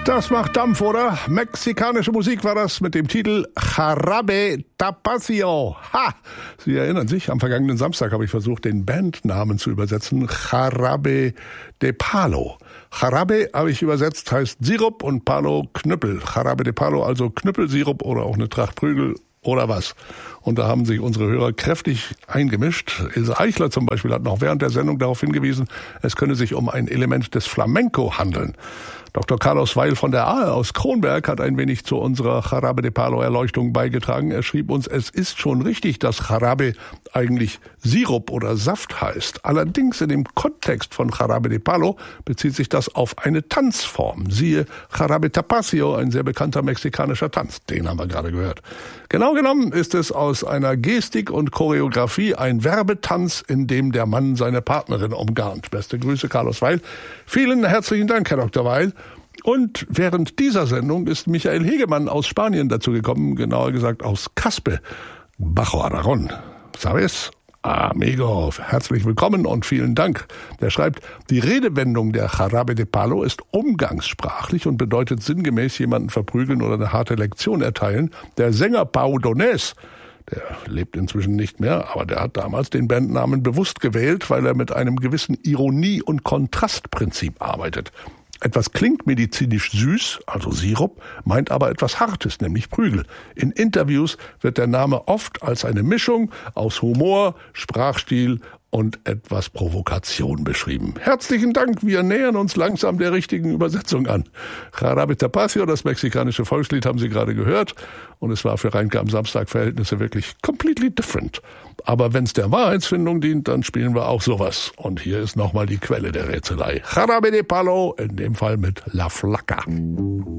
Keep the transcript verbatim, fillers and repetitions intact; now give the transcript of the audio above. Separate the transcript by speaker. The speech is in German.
Speaker 1: Das macht Dampf, oder? Mexikanische Musik war das mit dem Titel Jarabe Tapacio. Ha! Sie erinnern sich, am vergangenen Samstag habe ich versucht, den Bandnamen zu übersetzen. Jarabe de Palo. Jarabe habe ich übersetzt, heißt Sirup und Palo Knüppel. Jarabe de Palo, also Knüppelsirup oder auch eine Tracht Prügel oder was. Und da haben sich unsere Hörer kräftig eingemischt. Ilse Eichler zum Beispiel hat noch während der Sendung darauf hingewiesen, es könne sich um ein Element des Flamenco handeln. Doktor Carlos Weil von der Ahe aus Kronberg hat ein wenig zu unserer Jarabe de Palo Erleuchtung beigetragen. Er schrieb uns, es ist schon richtig, dass Jarabe eigentlich Sirup oder Saft heißt. Allerdings in dem Kontext von Jarabe de Palo bezieht sich das auf eine Tanzform. Siehe Jarabe Tapacio, ein sehr bekannter mexikanischer Tanz. Den haben wir gerade gehört. Genau genommen ist es aus einer Gestik und Choreografie ein Werbetanz, in dem der Mann seine Partnerin umgarnt. Beste Grüße, Carlos Weil. Vielen herzlichen Dank, Herr Doktor Weil. Und während dieser Sendung ist Michael Hegemann aus Spanien dazu gekommen, genauer gesagt aus Caspe, Bajo Aragon. ¿Sabes? Amigo, herzlich willkommen und vielen Dank. Der schreibt, die Redewendung der Jarabe de Palo ist umgangssprachlich und bedeutet sinngemäß jemanden verprügeln oder eine harte Lektion erteilen. Der Sänger Pau Donés, der lebt inzwischen nicht mehr, aber der hat damals den Bandnamen bewusst gewählt, weil er mit einem gewissen Ironie- und Kontrastprinzip arbeitet. Etwas klingt medizinisch süß, also Sirup, meint aber etwas Hartes, nämlich Prügel. In Interviews wird der Name oft als eine Mischung aus Humor, Sprachstil und etwas Provokation beschrieben. Herzlichen Dank, wir nähern uns langsam der richtigen Übersetzung an. Jarabe Tapacio, das mexikanische Volkslied, haben Sie gerade gehört. Und es war für Reinke am Samstag Verhältnisse wirklich completely different. Aber wenn es der Wahrheitsfindung dient, dann spielen wir auch sowas. Und hier ist nochmal die Quelle der Rätselei. Jarabe de Palo, in dem Fall mit La Flaca.